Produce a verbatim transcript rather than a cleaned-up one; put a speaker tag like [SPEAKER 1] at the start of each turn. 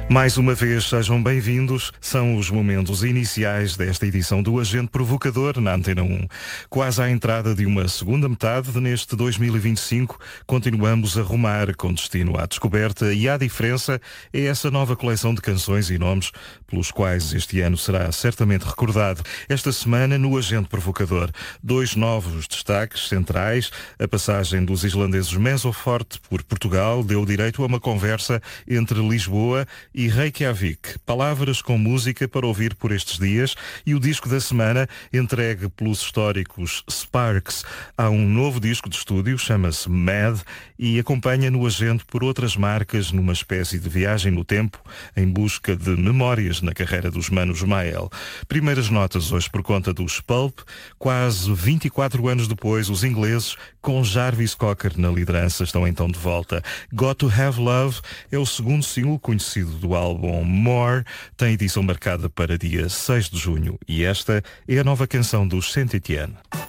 [SPEAKER 1] Mais uma vez, sejam bem-vindos. São os momentos iniciais desta edição do Agente Provocador na Antena um. Quase à entrada de uma segunda metade neste dois mil e vinte e cinco, continuamos a rumar com destino à descoberta e à diferença é essa nova coleção de canções e nomes pelos quais este ano será certamente recordado. Esta semana, no Agente Provocador, dois novos destaques centrais. A passagem dos islandeses Mesoforte por Portugal deu direito a uma conversa entre Lisboa e Reykjavik. Palavras com música para ouvir por estes dias, e o disco da semana, entregue pelos históricos Sparks. Há um novo disco de estúdio, chama-se Mad, e acompanha no Agente por outras marcas numa espécie de viagem no tempo em busca de memórias na carreira dos Manos Mael. Primeiras notas hoje por conta dos Pulp. Quase vinte e quatro anos depois, os ingleses, com Jarvis Cocker na liderança, estão então de volta. Got to Have Love é o segundo single conhecido do álbum More, tem edição marcada para dia seis de junho, e esta é a nova canção dos Saint Etienne.